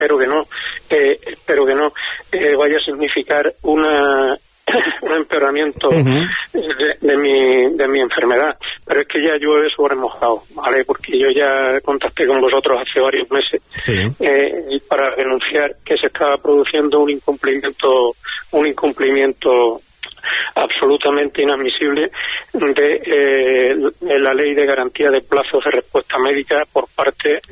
espero que no vaya a significar un empeoramiento de mi enfermedad, pero es que ya llueve sobre mojado, ¿vale? Porque yo ya contacté con vosotros hace varios meses para denunciar que se estaba produciendo un incumplimiento absolutamente inadmisible de la ley de garantía de plazos de respuesta médica por parte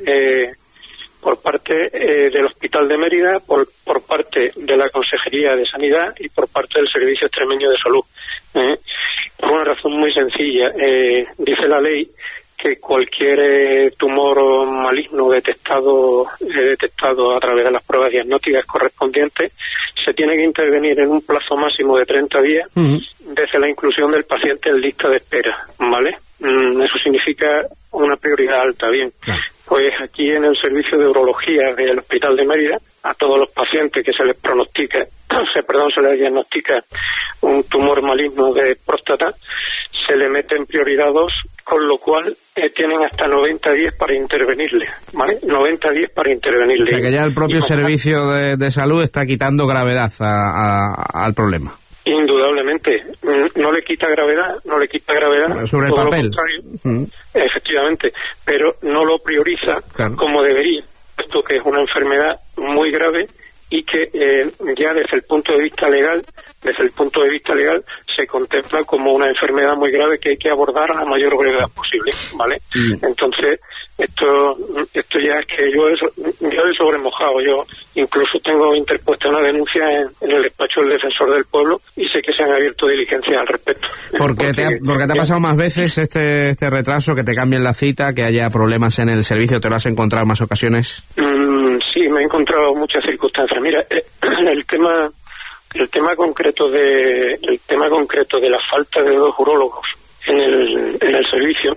del Hospital de Mérida, por parte de la Consejería de Sanidad y por parte del Servicio Extremeño de Salud. Por una razón muy sencilla. Dice la ley que cualquier tumor maligno detectado a través de las pruebas diagnósticas correspondientes se tiene que intervenir en un plazo máximo de 30 días desde la inclusión del paciente en lista de espera, ¿vale? Eso significa una prioridad alta, bien. Pues aquí en el servicio de urología del Hospital de Mérida, a todos los pacientes que se les diagnostica un tumor maligno de próstata, se le mete en prioridad 2, con lo cual tienen hasta 90 días para intervenirle, ¿vale? 90 días para intervenirle. O sea que ya el propio servicio de salud está quitando gravedad al problema. Indudablemente, no le quita gravedad. Sobre el papel. Efectivamente, pero no lo prioriza como debería, puesto que es una enfermedad muy grave y que ya desde el punto de vista legal se contempla como una enfermedad muy grave que hay que abordar a la mayor brevedad posible, ¿vale? Entonces, esto ya es que yo he sobremojado. Yo incluso tengo interpuesta una denuncia en el despacho del defensor del pueblo y sé que se han abierto diligencias al respecto. Porque te ha pasado más veces este retraso, que te cambien la cita, que haya problemas en el servicio? ¿Te lo has encontrado en más ocasiones? Sí, me he encontrado muchas circunstancias. Mira, el tema concreto de la falta de 2 urólogos en el servicio,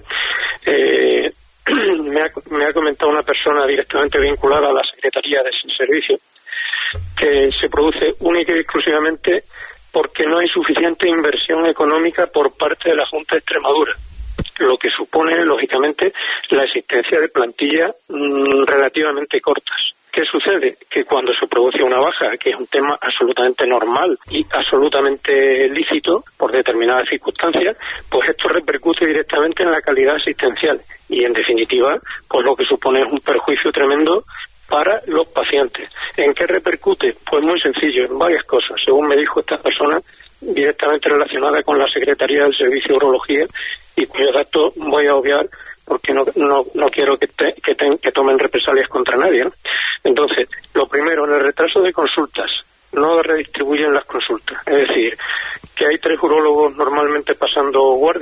me ha comentado una persona directamente vinculada a la Secretaría de ese servicio que se produce única y exclusivamente porque no hay suficiente inversión económica por parte de la Junta de Extremadura, lo que supone, lógicamente, la existencia de plantillas relativamente cortas. ¿Qué sucede? Que cuando se produce una baja, que es un tema absolutamente normal y absolutamente lícito por determinadas circunstancias, pues esto repercute directamente en la calidad asistencial y, en definitiva, pues lo que supone es un perjuicio tremendo para los pacientes. ¿En qué repercute? Pues muy sencillo, en varias cosas. Según me dijo esta persona, directamente relacionada con la Secretaría del Servicio de Urología, y cuyo dato voy a obviar porque no quiero que tomen represalias contra nadie, ¿no? Entonces, lo primero, en el retraso de consultas, no redistribuyen las consultas. Es decir, que hay 3 urólogos normalmente pasando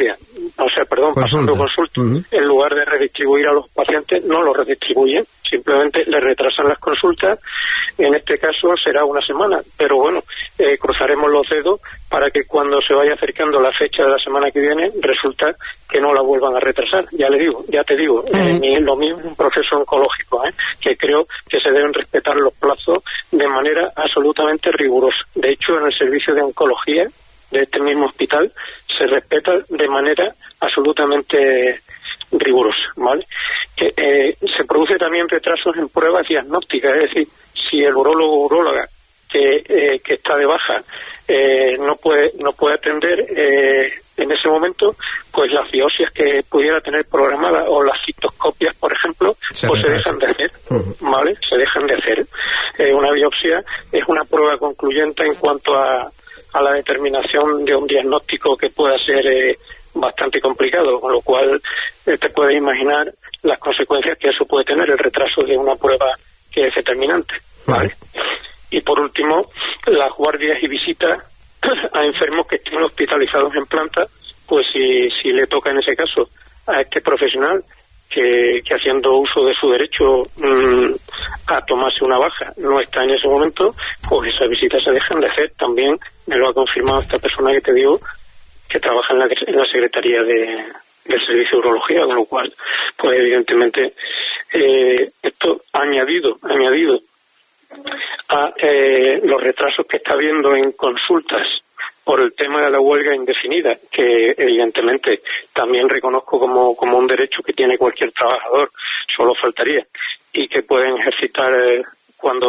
consulta. En lugar de redistribuir a los pacientes, no los redistribuyen, simplemente les retrasan las consultas. En este caso será una semana, pero bueno, cruzaremos los dedos para que cuando se vaya acercando la fecha de la semana que viene, resulta que no la vuelvan a retrasar. Ya te digo, lo mío es un proceso oncológico, que creo que se deben respetar los plazos de manera absolutamente rigurosa. De hecho, en el servicio de oncología de este mismo hospital se respeta de manera absolutamente rigurosa, ¿vale? Se produce también retrasos en pruebas diagnósticas, es decir, si el urólogo o uróloga que está de baja no puede atender en ese momento, pues las biopsias que pudiera tener programadas o las citoscopias, por ejemplo, se dejan de hacer, ¿vale? Se dejan de hacer. Una biopsia es una prueba concluyente en cuanto a la determinación de un diagnóstico que pueda ser bastante complicado, con lo cual te puedes imaginar las consecuencias que eso puede tener, el retraso de una prueba que es determinante, ¿vale? Y por último, las guardias y visitas a enfermos que estén hospitalizados en planta, pues si le toca en ese caso a este profesional que haciendo uso de su derecho a tomarse una baja no está en ese momento, pues esas visitas se dejan de hacer. También me lo ha confirmado esta persona que te digo, que trabaja en la Secretaría del Servicio de Urología, con lo cual, pues evidentemente esto añadido a los retrasos que está habiendo en consultas por el tema de la huelga indefinida, que evidentemente también reconozco como un derecho que tiene cualquier trabajador, solo faltaría, y que pueden ejercitar cuando